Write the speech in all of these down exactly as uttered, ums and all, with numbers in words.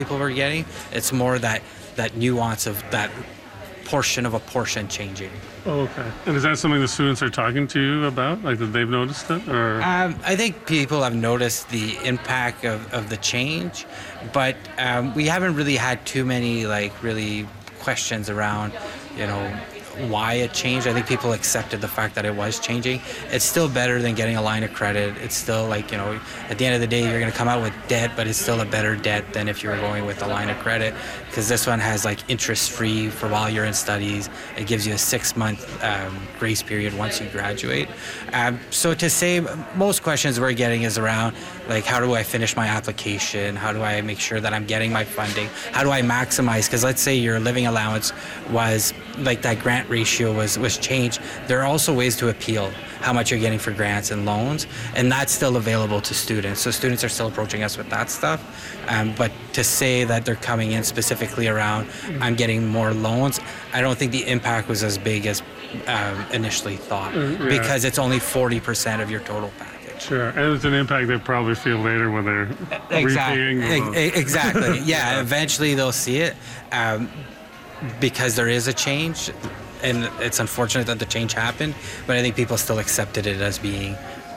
people were getting. It's more that that nuance of that portion of a portion changing. Oh, okay. And is that something the students are talking to you about, like that they've noticed it? Or Um, I think people have noticed the impact of, of the change, but um, we haven't really had too many like really questions around, you know, why it changed. I think people accepted the fact that it was changing. It's still better than getting a line of credit. It's still like, you know, at the end of the day, you're going to come out with debt, but it's still a better debt than if you were going with a line of credit, because this one has like interest free for while you're in studies. It gives you a six month um, grace period once you graduate. Um, so to say, most questions we're getting is around like, how do I finish my application? How do I make sure that I'm getting my funding? How do I maximize? Because let's say your living allowance was like that grant ratio was was changed. There are also ways to appeal how much you're getting for grants and loans, and that's still available to students. So students are still approaching us with that stuff. Um, but to say that they're coming in specifically around, I'm getting more loans, I don't think the impact was as big as um, initially thought, Uh, yeah. because it's only forty percent of your total package. Sure, and it's an impact they probably feel later when they're repaying. Exactly. the- E- Exactly. Yeah. Eventually they'll see it, um, because there is a change, and it's unfortunate that the change happened. But I think people still accepted it as being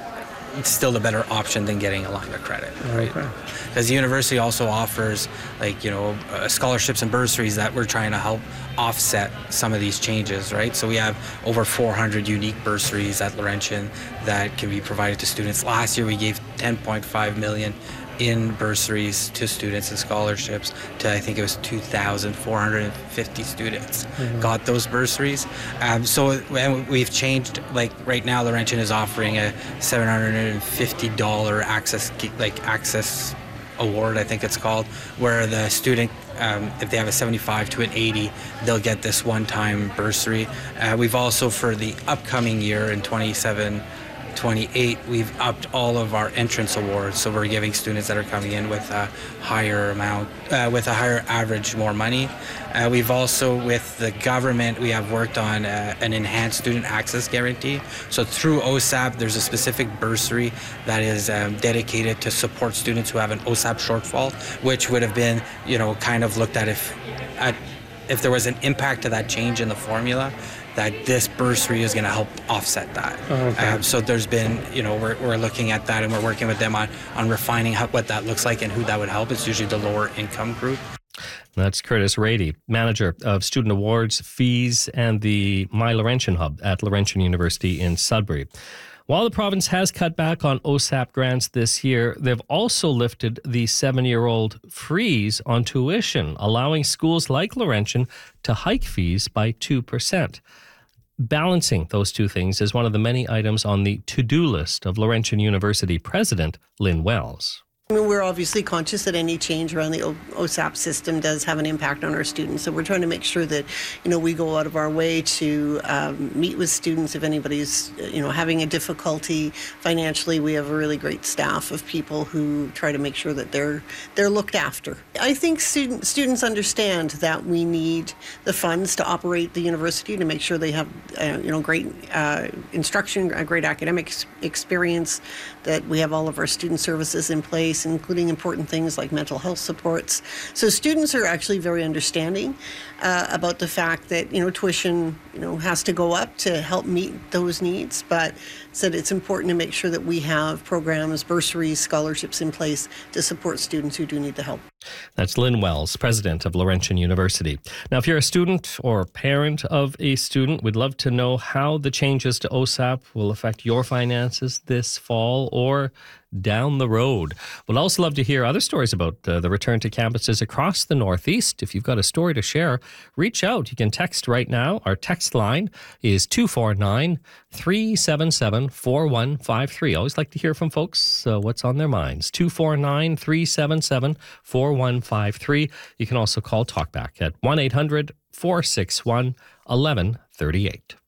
still the better option than getting a line of credit, right? Okay. Because the university also offers, like, you know, uh, scholarships and bursaries that we're trying to help offset some of these changes, right? So we have over four hundred unique bursaries at Laurentian that can be provided to students. Last year we gave ten point five million in bursaries to students and scholarships to, I think it was two thousand four hundred fifty students Mm-hmm. got those bursaries. Um, so and we've changed, like right now Laurentian is offering a seven hundred fifty dollars access, like access award, I think it's called, where the student, um, if they have a seventy-five to an eighty, they'll get this one-time bursary. Uh, we've also, for the upcoming year in twenty-seven twenty-eight, we've upped all of our entrance awards, so we're giving students that are coming in with a higher amount, uh, with a higher average, more money. Uh, we've also, with the government, we have worked on uh, an enhanced student access guarantee. So through O S A P, there's a specific bursary that is um, dedicated to support students who have an O S A P shortfall, which would have been, you know, kind of looked at if, at, if there was an impact to that change in the formula, that this bursary is going to help offset that. Okay. Um, so there's been, you know, we're, we're looking at that, and we're working with them on, on refining how, what that looks like and who that would help. It's usually the lower income group. That's Curtis Rady, Manager of Student Awards, Fees, and the My Laurentian Hub at Laurentian University in Sudbury. While the province has cut back on O S A P grants this year, they've also lifted the seven-year-old freeze on tuition, allowing schools like Laurentian to hike fees by two percent. Balancing those two things is one of the many items on the to-do list of Laurentian University President Lynn Wells. I mean, we're obviously conscious that any change around the O- OSAP system does have an impact on our students. So we're trying to make sure that, you know, we go out of our way to um, meet with students if anybody's, you know, having a difficulty financially. We have a really great staff of people who try to make sure that they're they're looked after. I think student, students understand that we need the funds to operate the university, to make sure they have, uh, you know, great uh, instruction, a great academic ex- experience, that we have all of our student services in place, including important things like mental health supports. So students are actually very understanding uh, about the fact that, you know, tuition, you know, has to go up to help meet those needs, but said it's important to make sure that we have programs, bursaries, scholarships in place to support students who do need the help. That's Lynn Wells, President of Laurentian University. Now, if you're a student or parent of a student, we'd love to know how the changes to O S A P will affect your finances this fall or down the road. We'd also love to hear other stories about uh, the return to campuses across the Northeast. If you've got a story to share, reach out. You can text right now. Our text line is two four nine, three seven seven, four one five three. Always like to hear from folks uh, what's on their minds. two four nine, three seven seven, four one five three. You can also call Talkback at one eight hundred, four six one, one one three eight.